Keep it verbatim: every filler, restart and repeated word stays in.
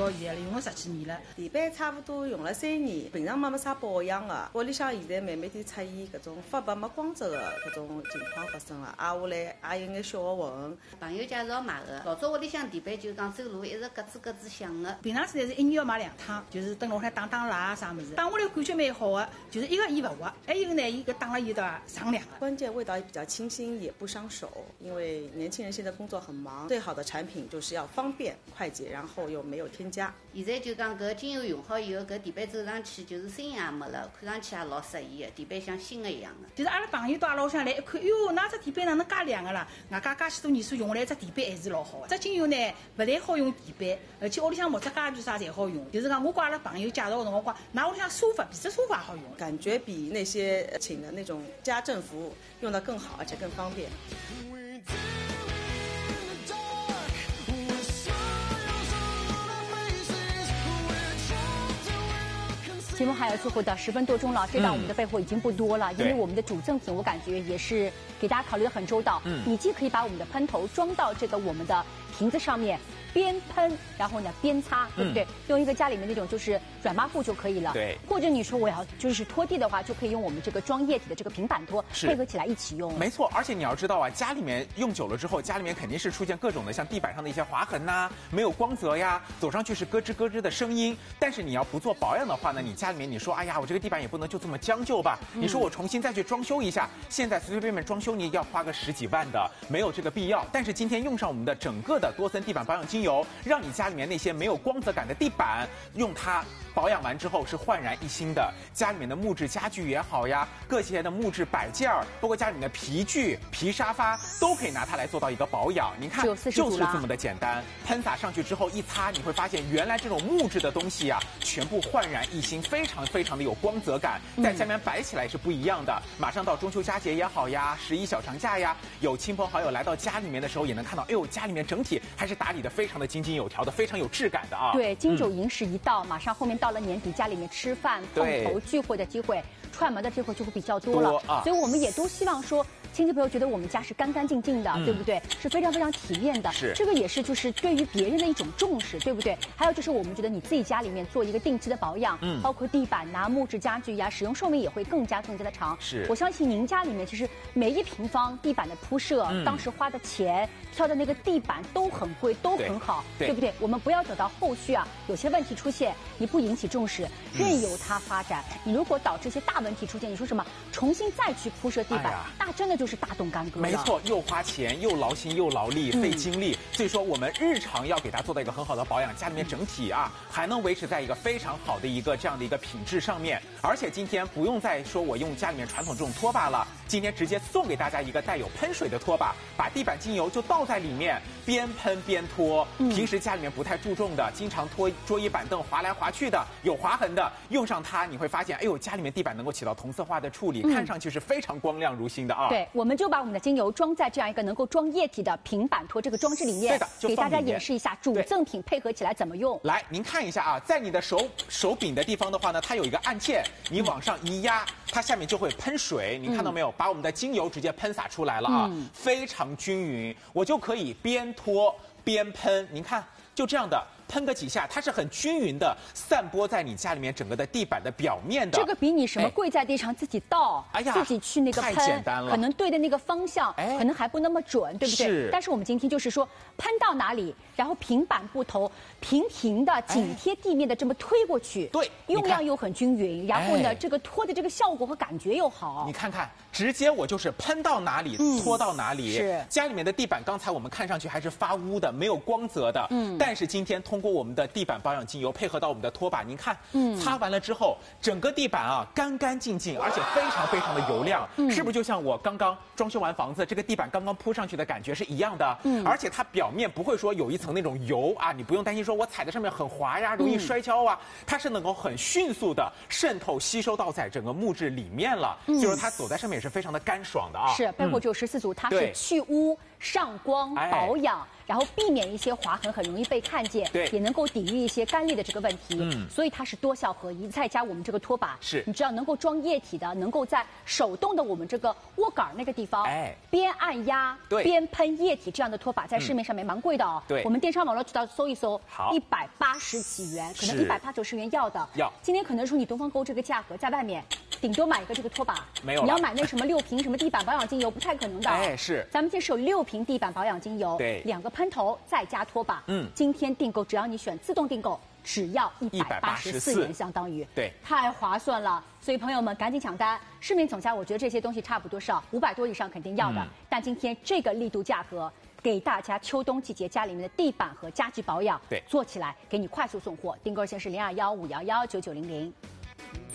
到现在了，用了十几年了。 地板差不多用了三年，平常没没啥保养的。屋里向现在慢慢地出现搿种发白没光泽的搿种情况发生了，挨下来也有眼小的纹。 朋友介绍买的，老早屋里向地板就讲走路一直咯吱咯吱响的。 平常时呢是一年要买两趟，就是等楼上打打蜡啊啥物事，打下来感觉蛮好的，就是一个伊勿滑，还有呢伊搿打了伊的上凉的。 关键味道也比较清新，也不伤手，因为年轻人现在工作很忙，最好的产品就是要方便快捷，然后又没有添加。 现在就讲搿精油用好以后，搿地板走上去就是声音也没了，看上去也老适意的，地板像新的一样的。 就是阿拉朋友到阿拉屋里向来一看，哟，那只地板哪能介亮个啦？外加介许多年数用下来，只地板还是老好的。这精油呢，勿但好用地板，而且屋里向木质家具啥侪好用。就是讲，我跟阿拉朋友介绍的辰光，拿屋里向沙发、皮质沙发也好用， 感觉比那些请的那种家政服务用的更好，而且更方便。 节目还有最后的十分多钟了，这档我们的备货已经不多了，嗯、因为我们的主赠品我感觉也是给大家考虑的很周到。嗯，你既可以把我们的喷头装到这个我们的瓶子上面，边喷然后呢边擦，对不对？嗯、用一个家里面那种就是软抹布就可以了。 对。 或者你说我要就是拖地的话，就可以用我们这个装液体的这个平板拖配合起来一起用。 没错，而且你要知道啊，家里面用久了之后，家里面肯定是出现各种的像地板上的一些划痕呐、啊，没有光泽呀，走上去是咯吱咯吱的声音。但是你要不做保养的话呢，你家里面你说，哎呀，我这个地板也不能就这么将就吧？嗯、你说我重新再去装修一下，现在随随便便装修你要花个十几万的，没有这个必要。但是今天用上我们的整个的多森地板保养精油，让你家里面那些没有光泽感的地板，用它保养完之后是焕然一新的。家里面的木质家具也好呀，各些的木质摆件儿，包括家里面的皮具、皮沙发，都可以拿它来做到一个保养。你看，就是这么的简单。喷洒上去之后一擦，你会发现原来这种木质的东西啊，全部焕然一新，非常非常的有光泽感，在家里面摆起来是不一样的。马上到中秋佳节也好呀，十一小长假呀，有亲朋好友来到家里面的时候，也能看到，哎呦，家里面整体还是打理的非常的井井有条的，非常有质感的啊。 对，金九银十一到，嗯、马上后面到了年底，家里面吃饭、碰头、聚会的机会，串门的机会就会比较多了。多啊、所以我们也都希望说，亲戚朋友觉得我们家是干干净净的，嗯、对不对？是非常非常体面的。 是， 这个也是就是对于别人的一种重视，对不对？还有就是我们觉得你自己家里面做一个定期的保养，嗯，包括地板呐、木质家具呀，使用寿命也会更加更加的长。 是， 我相信您家里面其实每一平方地板的铺设，嗯、当时花的钱、挑的那个地板都很贵，都很好， 对, 对不对？我们不要等到后续啊有些问题出现，你不引起重视，任由它发展。嗯、你如果导致一些大问题出现，你说什么重新再去铺设地板，哎、那真的就是大动干戈了。 没错，又花钱又劳心又劳力，费精力。嗯、所以说我们日常要给它做到一个很好的保养，家里面整体啊还能维持在一个非常好的一个这样的一个品质上面。而且今天不用再说我用家里面传统这种拖把了，今天直接送给大家一个带有喷水的拖把，把地板精油就倒在里面，边喷边拖。嗯、平时家里面不太注重的，经常拖桌椅板凳滑来滑去的，有划痕的，用上它你会发现，哎呦，家里面地板能够起到同色化的处理，嗯、看上去是非常光亮如新的啊。 对，我们就把我们的精油装在这样一个能够装液体的平板拖这个装置里面， 对的，就给大家演示一下主赠品配合起来怎么用。 来，您看一下啊，在你的手手柄的地方的话呢，它有一个按键，你往上一压，它下面就会喷水，你看到没有？嗯、把我们的精油直接喷洒出来了啊，嗯、非常均匀，我就可以边拖边喷，您看，就这样的。喷个几下，它是很均匀的散播在你家里面整个的地板的表面的。 这个比你什么跪在地上自己倒，哎呀，自己去那个喷， 太简单了， 可能对的那个方向，哎，可能还不那么准，对不对？ 是。 但是我们今天就是说，喷到哪里，然后平板不投，平平的紧贴地面的这么推过去， 对， 用量又很均匀，然后呢，哎、这个拖的这个效果和感觉又好。 你看看，直接我就是喷到哪里，嗯、拖到哪里。 是。 家里面的地板，刚才我们看上去还是发污的，没有光泽的，嗯，但是今天通过我们的地板保养精油配合到我们的拖把，您看，嗯，擦完了之后，整个地板啊干干净净，而且非常非常的油亮，嗯、是不是就像我刚刚装修完房子，这个地板刚刚铺上去的感觉是一样的？嗯，而且它表面不会说有一层那种油啊，你不用担心说我踩在上面很滑呀，容易摔跤啊，嗯、它是能够很迅速的渗透吸收到在整个木质里面了，嗯、所以说它走在上面也是非常的干爽的啊。 是，包括只有十四组，它是去污、上光、保养。哎然后避免一些划痕很容易被看见， 对， 也能够抵御一些干裂的这个问题。 嗯， 所以它是多效合一，再加我们这个拖把， 是， 你知道能够装液体的，能够在手动的我们这个握杆那个地方，哎，边按压对边喷液体，这样的拖把在市面上面蛮贵的哦。 对， 我们电商网络渠道搜一搜， 好， 一百八十几元，可能一百八九十元要的。 要， 今天可能说你东方购这个价格，在外面顶多买一个这个拖把， 没有， 你要买那什么六瓶什么地板保养精油，不太可能的。 哎，是， 咱们这是有六瓶地板保养精油， 对， 两个喷头再加拖把， 嗯， 今天订购只要你选自动订购。只要一百八十四元，相当于对， 太划算了。所以朋友们赶紧抢单。市面总价我觉得这些东西差不多是五百多以上肯定要的，嗯、但今天这个力度价格，给大家秋冬季节家里面的地板和家具保养， 对， 做起来给你快速送货。订购热线是零二幺五幺幺九九零零。